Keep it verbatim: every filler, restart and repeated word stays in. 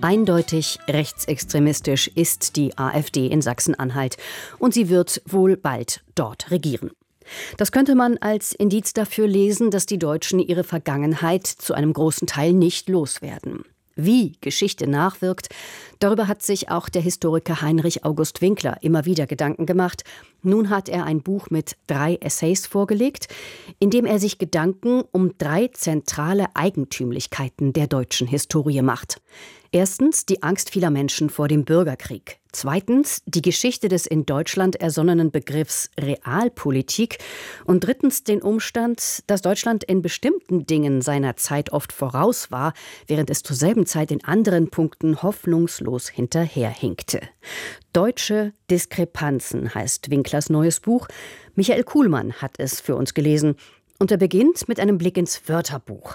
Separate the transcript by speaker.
Speaker 1: Eindeutig rechtsextremistisch ist die AfD in Sachsen-Anhalt und sie wird wohl bald dort regieren. Das könnte man als Indiz dafür lesen, dass die Deutschen ihre Vergangenheit zu einem großen Teil nicht loswerden. Wie Geschichte nachwirkt, darüber hat sich auch der Historiker Heinrich August Winkler immer wieder Gedanken gemacht. Nun hat er ein Buch mit drei Essays vorgelegt, in dem er sich Gedanken um drei zentrale Eigentümlichkeiten der deutschen Historie macht. Erstens die Angst vieler Menschen vor dem Bürgerkrieg. Zweitens die Geschichte des in Deutschland ersonnenen Begriffs Realpolitik. Und drittens den Umstand, dass Deutschland in bestimmten Dingen seiner Zeit oft voraus war, während es zur selben Zeit in anderen Punkten hoffnungslos hinterherhinkte. Deutsche Diskrepanzen heißt Winklers neues Buch. Michael Kuhlmann hat es für uns gelesen. Und er beginnt mit einem Blick ins Wörterbuch.